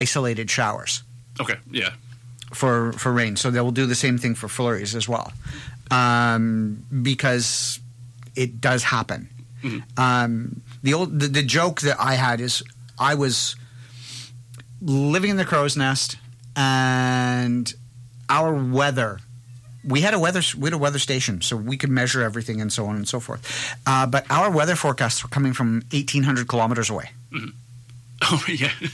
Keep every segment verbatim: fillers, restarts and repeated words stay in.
isolated showers. Okay, yeah. For for rain, so they will do the same thing for flurries as well, um, because it does happen. Mm-hmm. Um, the old the, the joke that I had is I was living in the crow's nest, and our weather. We had a weather we had a weather station, so we could measure everything and so on and so forth. Uh, but our weather forecasts were coming from eighteen hundred kilometers away. Mm-hmm. Oh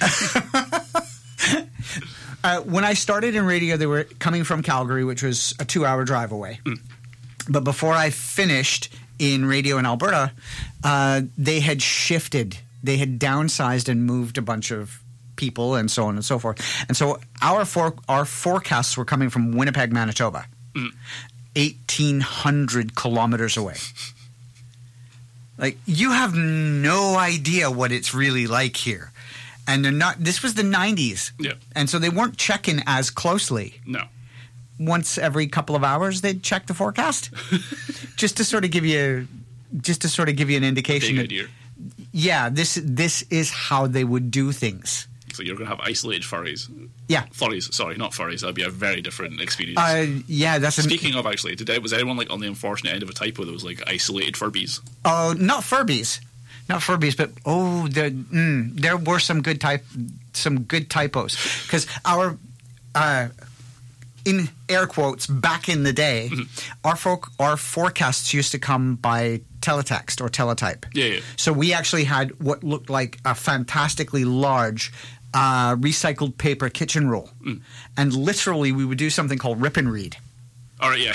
yeah. Uh, when I started in radio, they were coming from Calgary, which was a two-hour drive away. Mm. But before I finished in radio in Alberta, uh, they had shifted. They had downsized and moved a bunch of people and so on and so forth. And so our for- our forecasts were coming from Winnipeg, Manitoba, mm. eighteen hundred kilometers away. Like, you have no idea what it's really like here. And they're not. This was the nineties, yeah, and so they weren't checking as closely. No, once every couple of hours they'd check the forecast, just to sort of give you, just to sort of give you an indication. Big idea. Yeah, this this is how they would do things. So you're going to have isolated furries. Yeah, furries. Sorry, not furries. That'd be a very different experience. Uh, yeah, that's. Speaking an, of isolated, did, was anyone like on the unfortunate end of a typo that was like isolated Furbies? Oh, uh, not Furbies. Not Furbies, but oh, there, mm, there were some good type, some good typos, because our, uh, in air quotes, back in the day, mm-hmm. our folk, our forecasts used to come by teletext or teletype. Yeah, yeah. So we actually had what looked like a fantastically large uh, recycled paper kitchen roll, mm. and literally we would do something called rip and read. All right, yeah.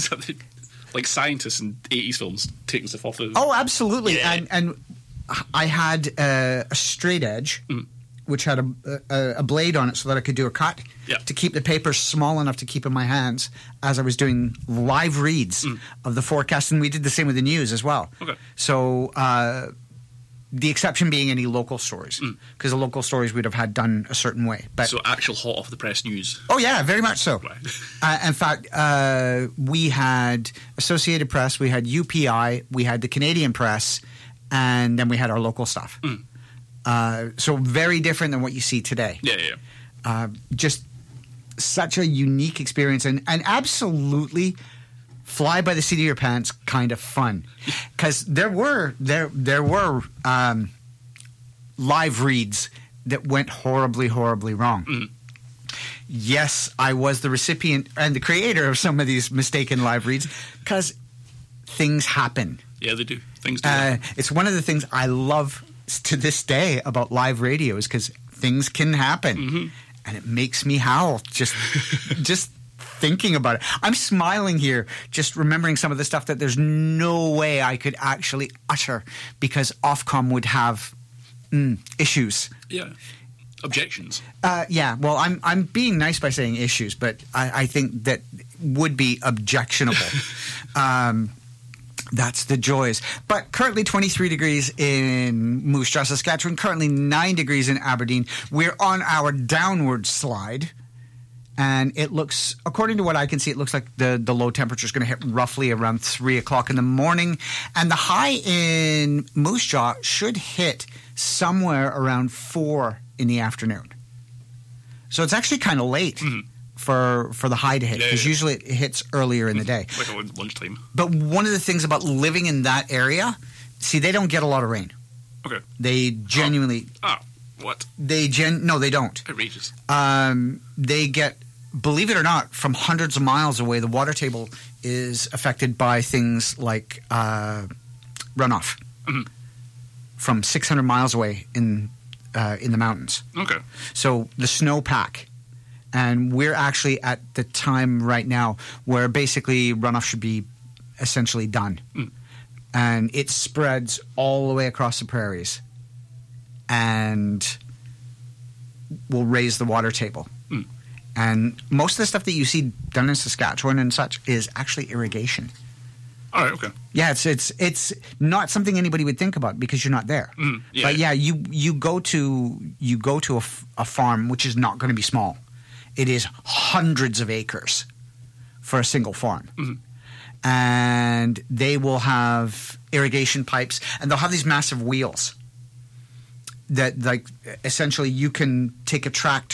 Like scientists in eighties films taking stuff off the. Oh, absolutely, yeah. and and. I had uh, a straight edge, mm. which had a, a, a blade on it so that I could do a cut yeah. to keep the paper small enough to keep in my hands as I was doing live reads mm. of the forecast. And we did the same with the news as well. Okay. So uh, the exception being any local stories, because mm. the local stories we'd have had done a certain way. But so actual hot off the press news. Oh, yeah, very much so. Right. uh, in fact, uh, we had Associated Press, we had U P I, we had the Canadian Press, and then we had our local stuff. Mm. Uh, so very different than what you see today. Yeah, yeah. Uh, just such a unique experience, and, and absolutely fly by the seat of your pants kind of fun. Because there were there there were um, live reads that went horribly, horribly wrong. Mm. Yes, I was the recipient and the creator of some of these mistaken live reads, because things happen. Yeah, they do. Things do. Uh, it's one of the things I love to this day about live radio is because things can happen, mm-hmm. and it makes me howl just just thinking about it. I'm smiling here just remembering some of the stuff that there's no way I could actually utter because Ofcom would have mm, issues. Yeah. Objections. Uh, yeah, well, I'm I'm being nice by saying issues, but I, I think that would be objectionable. um That's the joys. But currently twenty-three degrees in Moose Jaw, Saskatchewan. Currently nine degrees in Aberdeen. We're on our downward slide. And it looks, according to what I can see, it looks like the, the low temperature is going to hit roughly around three o'clock in the morning. And the high in Moose Jaw should hit somewhere around four in the afternoon. So it's actually kind of late. Mm-hmm. For, for the high to hit, because yeah, yeah. usually it hits earlier in the day. Like at lunchtime. But one of the things about living in that area, see, they don't get a lot of rain. Okay. They genuinely... Oh, oh what? They gen... No, they don't. Outrageous. Um, they get, believe it or not, from hundreds of miles away, the water table is affected by things like uh, runoff mm-hmm. from six hundred miles away in uh, in the mountains. Okay. So the snowpack... And we're actually at the time right now where basically runoff should be essentially done. Mm. And it spreads all the way across the prairies and will raise the water table. Mm. And most of the stuff that you see done in Saskatchewan and such is actually irrigation. All right, okay. Yeah, it's it's it's not something anybody would think about because you're not there. Mm, yeah. But yeah, you you go to you go to a, a farm which is not going to be small. It is hundreds of acres for a single farm. Mm-hmm. And they will have irrigation pipes, and they'll have these massive wheels. that like essentially you can take a tractor